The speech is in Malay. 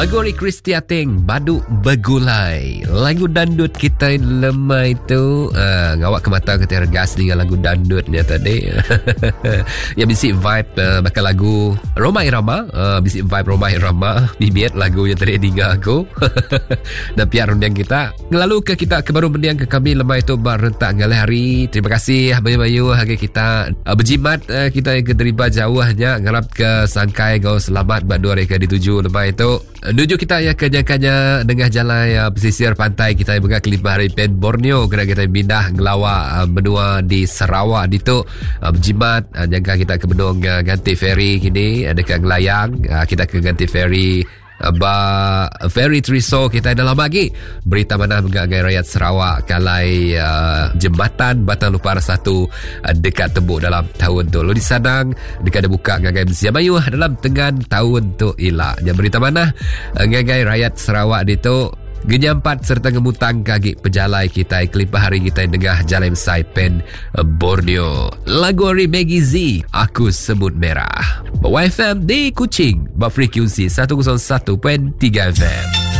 Lagu Ori Kristiating, Baduk Bergulai. Lagu dandut kita lemai tu ngawak ke mata ke tergas dengan lagu dandutnya tadi. Yang bisik vibe bakal lagu Roma Irama, bisik vibe Roma Irama. Bibit lagu yang tadi dengar aku. Dan piar undian kita. Lalu kita ke baru mendiang ke kami lemai tu berentak ngalih hari. Terima kasih bayu-bayu harga kita berjimat kita yang keterima jauhnya ngarap ke sangkai gau selamat bak dua reka dituju lemai tu. Nuju kita ya kanya-kanya dengan jalan pesisir pantai kita yang bergerak kelima hari pen Borneo kena kita pindah ngelawa benua di Sarawak di tu berjimat jaga kita ke benung ganti ferry kini dekat Ngelayang kita ke ganti ferry ferry Triso kita dalam lagi berita mana mengagai rakyat Sarawak kalai jembatan Batang Lupar 1 dekat tembuk dalam tahun tu lo disadang dekat ada buka ngagai Malaysia Melayu dalam tengan tahun tu ilak yang berita mana ngagai rakyat Sarawak di tu genyampat serta ngemutang kaki pejalai kita kelipah hari kita dengah jalan Saipen Borneo. Lagu Ori Maggie Z, Aku Semut Merah. YFM di Kuching, frekuensi 101.3 FM.